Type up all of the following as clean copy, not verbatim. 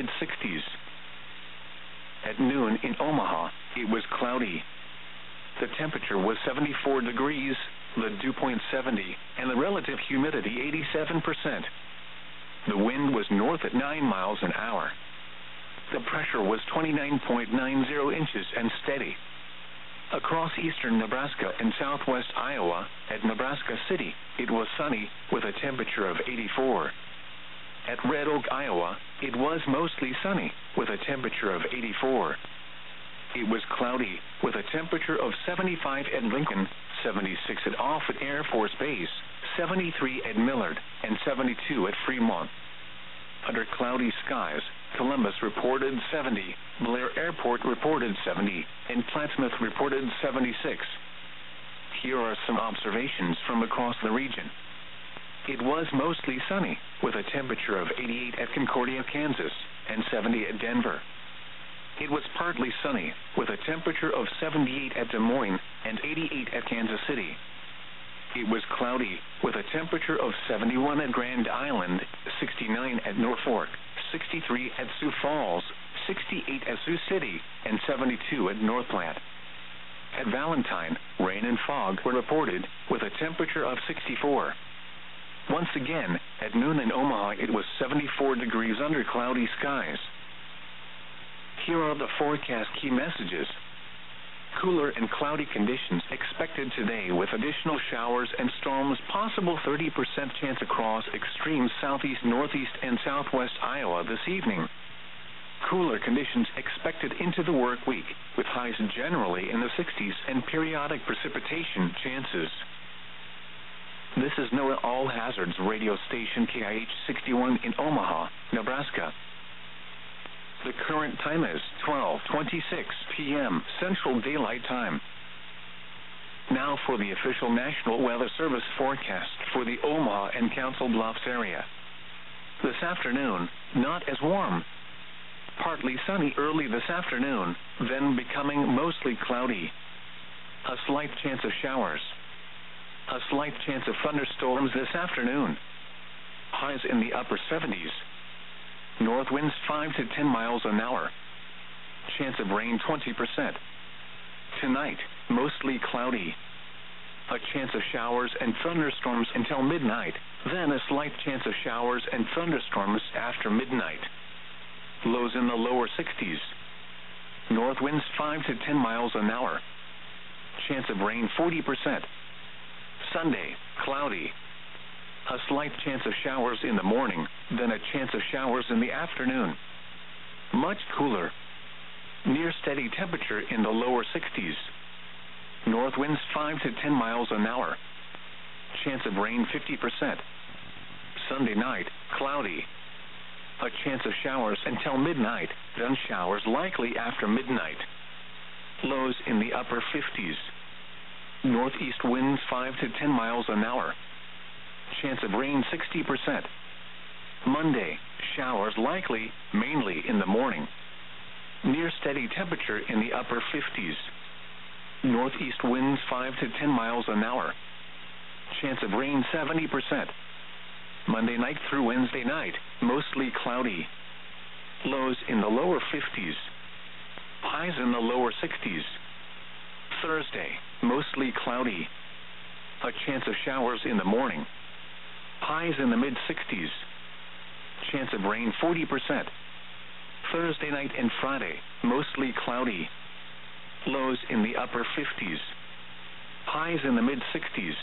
mid-60s. At noon in Omaha, it was cloudy. The temperature was 74 degrees, the dew point 70, and the relative humidity 87%. The wind was north at 9 miles an hour. The pressure was 29.90 inches and steady. Across eastern Nebraska and southwest Iowa, at Nebraska City, it was sunny, with a temperature of 84. At Red Oak, Iowa, it was mostly sunny, with a temperature of 84. It was cloudy, with a temperature of 75 at Lincoln, 76 at Offutt Air Force Base, 73 at Millard, and 72 at Fremont. Under cloudy skies, Columbus reported 70, Blair Airport reported 70, and Plattsmouth reported 76. Here are some observations from across the region. It was mostly sunny, with a temperature of 88 at Concordia, Kansas, and 70 at Denver. It was partly sunny, with a temperature of 78 at Des Moines and 88 at Kansas City. It was cloudy, with a temperature of 71 at Grand Island, 69 at Norfolk, 63 at Sioux Falls, 68 at Sioux City, and 72 at North Platte. At Valentine, rain and fog were reported, with a temperature of 64. Once again, at noon in Omaha, it was 74 degrees under cloudy skies. Here are the forecast key messages. Cooler and cloudy conditions expected today, with additional showers and storms, possible 30% chance across extreme southeast, northeast, and southwest Iowa this evening. Cooler conditions expected into the work week, with highs generally in the 60s and periodic precipitation chances. This is NOAA All Hazards radio station KIH 61 in Omaha, Nebraska. The current time is 12:26 p.m. Central Daylight Time. Now for the official National Weather Service forecast for the Omaha and Council Bluffs area. This afternoon, not as warm. Partly sunny early this afternoon, then becoming mostly cloudy. A slight chance of showers. A slight chance of thunderstorms this afternoon. Highs in the upper 70s. North winds 5 to 10 miles an hour. Chance of rain 20%. Tonight, mostly cloudy. A chance of showers and thunderstorms until midnight, then a slight chance of showers and thunderstorms after midnight. Lows in the lower 60s. North winds 5 to 10 miles an hour. Chance of rain 40%. Sunday, cloudy. A slight chance of showers in the morning, then a chance of showers in the afternoon. Much cooler. Near steady temperature in the lower 60s. North winds 5 to 10 miles an hour. Chance of rain 50%. Sunday night, cloudy. A chance of showers until midnight, then showers likely after midnight. Lows in the upper 50s. Northeast winds 5 to 10 miles an hour. Chance of rain 60%. Monday, showers likely, mainly in the morning. Near steady temperature in the upper 50s. Northeast winds 5 to 10 miles an hour. Chance of rain 70%. Monday night through Wednesday night, mostly cloudy. Lows in the lower 50s. Highs in the lower 60s. Thursday, mostly cloudy. A chance of showers in the morning. Highs in the mid-60s. Chance of rain 40%. Thursday night and Friday, mostly cloudy. Lows in the upper 50s. Highs in the mid-60s.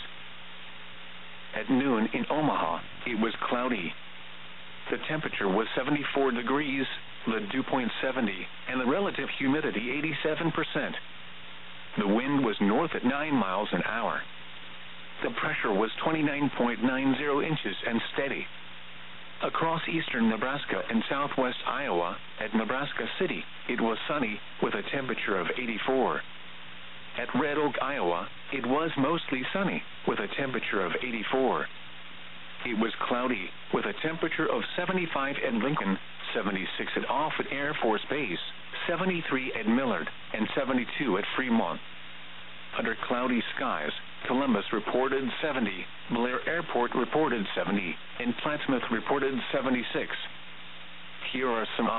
At noon in Omaha, it was cloudy. The temperature was 74 degrees, the dew point 70, and the relative humidity 87%. The wind was north at 9 miles an hour. The pressure was 29.90 inches and steady. Across eastern Nebraska and southwest Iowa, at Nebraska City, it was sunny, with a temperature of 84. At Red Oak, Iowa, it was mostly sunny, with a temperature of 84. It was cloudy, with a temperature of 75 at Lincoln, 76 at Offutt Air Force Base, 73 at Millard, and 72 at Fremont. Under cloudy skies, Columbus reported 70, Blair Airport reported 70, and Plattsmouth reported 76. Here are some